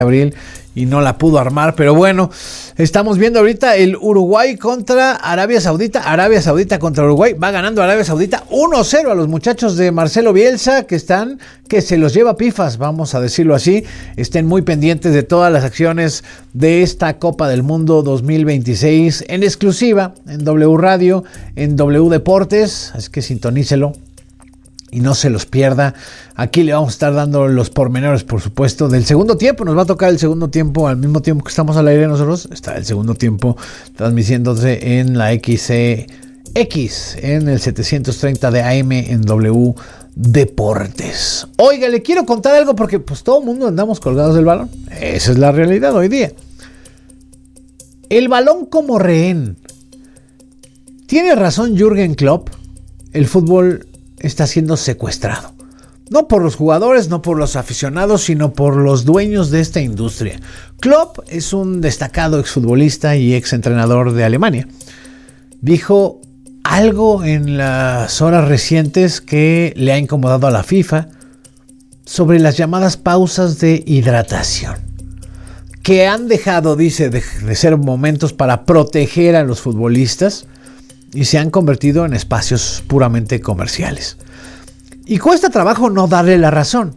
abril y no la pudo armar, pero bueno, estamos viendo ahorita el Uruguay contra Arabia Saudita contra Uruguay, va ganando Arabia Saudita 1-0 a los muchachos de Marcelo Bielsa que se los lleva pifas, vamos a decirlo así. Estén muy pendientes de todas las acciones de esta Copa del Mundo 2026 en exclusiva en W Radio, en W Deportes, así que sintonícelo y no se los pierda. Aquí le vamos a estar dando los pormenores, por supuesto, del segundo tiempo. Nos va a tocar el segundo tiempo al mismo tiempo que estamos al aire nosotros. Está el segundo tiempo transmitiéndose en la XCX, en el 730 de AM en W Deportes. Oiga, le quiero contar algo porque pues todo el mundo andamos colgados del balón. Esa es la realidad hoy día. El balón como rehén. Tiene razón Jürgen Klopp. El fútbol está siendo secuestrado. No por los jugadores, no por los aficionados, sino por los dueños de esta industria. Klopp es un destacado exfutbolista y exentrenador de Alemania. Dijo algo en las horas recientes que le ha incomodado a la FIFA sobre las llamadas pausas de hidratación, que han dejado, dice, de ser momentos para proteger a los futbolistas y se han convertido en espacios puramente comerciales. Y cuesta trabajo no darle la razón.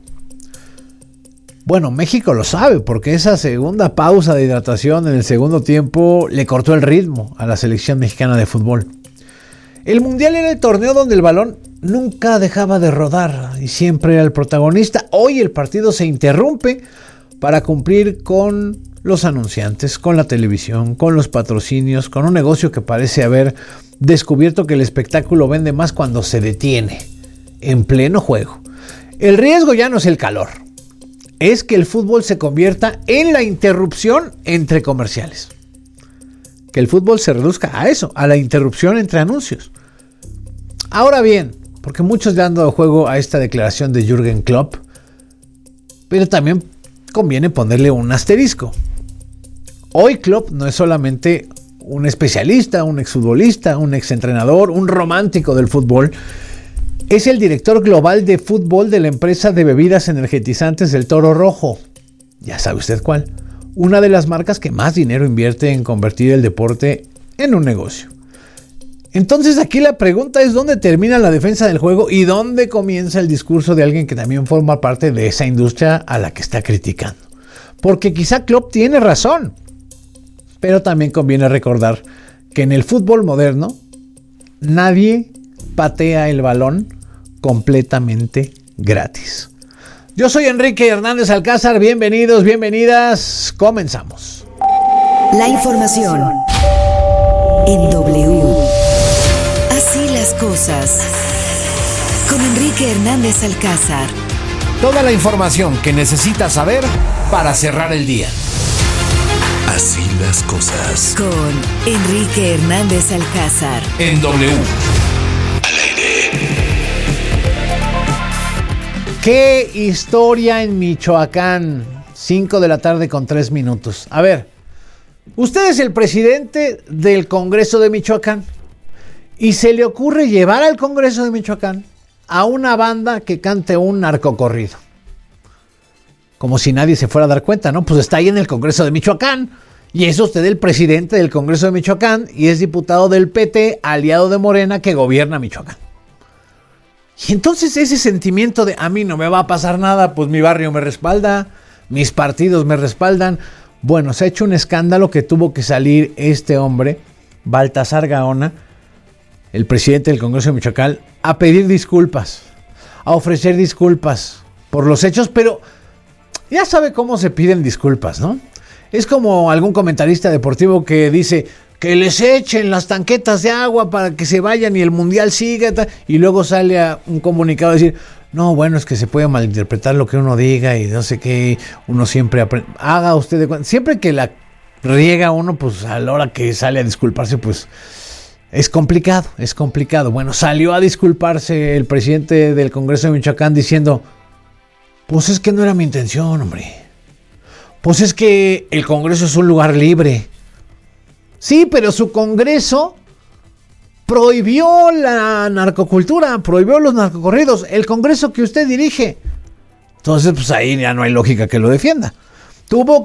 Bueno, México lo sabe porque esa segunda pausa de hidratación en el segundo tiempo le cortó el ritmo a la selección mexicana de fútbol. El Mundial era el torneo donde el balón nunca dejaba de rodar y siempre era el protagonista. Hoy el partido se interrumpe para cumplir con los anunciantes, con la televisión, con los patrocinios, con un negocio que parece haber descubierto que el espectáculo vende más cuando se detiene en pleno juego. El riesgo ya no es el calor, es que el fútbol se convierta en la interrupción entre comerciales. Que el fútbol se reduzca a eso, a la interrupción entre anuncios. Ahora bien, porque muchos le han dado juego a esta declaración de Jürgen Klopp, pero también conviene ponerle un asterisco. Hoy Klopp no es solamente un especialista, un exfutbolista, un exentrenador, un romántico del fútbol. Es el director global de fútbol de la empresa de bebidas energetizantes del Toro Rojo. Ya sabe usted cuál. Una de las marcas que más dinero invierte en convertir el deporte en un negocio. Entonces aquí la pregunta es ¿dónde termina la defensa del juego y dónde comienza el discurso de alguien que también forma parte de esa industria a la que está criticando? Porque quizá Klopp tiene razón. Pero también conviene recordar que en el fútbol moderno nadie patea el balón completamente gratis. Yo soy Enrique Hernández Alcázar, bienvenidos, bienvenidas, comenzamos. La información en W. Así las cosas. Con Enrique Hernández Alcázar. Toda la información que necesitas saber para cerrar el día. Así las cosas. Con Enrique Hernández Alcázar. En W. Al aire. ¿Qué historia en Michoacán? 5 de la tarde con 3 minutos. A ver, usted es el presidente del Congreso de Michoacán y se le ocurre llevar al Congreso de Michoacán a una banda que cante un narcocorrido. Como si nadie se fuera a dar cuenta, ¿no? Pues está ahí en el Congreso de Michoacán. Y es usted el presidente del Congreso de Michoacán y es diputado del PT, aliado de Morena, que gobierna Michoacán. Y entonces ese sentimiento de a mí no me va a pasar nada, pues mi barrio me respalda, mis partidos me respaldan. Bueno, se ha hecho un escándalo que tuvo que salir este hombre, Baltasar Gaona, el presidente del Congreso de Michoacán, a pedir disculpas, a ofrecer disculpas por los hechos, pero ya sabe cómo se piden disculpas, ¿no? Es como algún comentarista deportivo que dice que les echen las tanquetas de agua para que se vayan y el mundial siga, y luego sale a un comunicado a decir, no, bueno, es que se puede malinterpretar lo que uno diga y no sé qué, uno siempre aprende. Haga usted de cuenta, siempre que la riega uno, pues a la hora que sale a disculparse, pues es complicado, es complicado. Bueno, salió a disculparse el presidente del Congreso de Michoacán diciendo, pues es que no era mi intención, hombre. Pues es que el Congreso es un lugar libre. Sí, pero su Congreso prohibió la narcocultura, prohibió los narcocorridos. El Congreso que usted dirige. Entonces, pues ahí ya no hay lógica que lo defienda. tuvo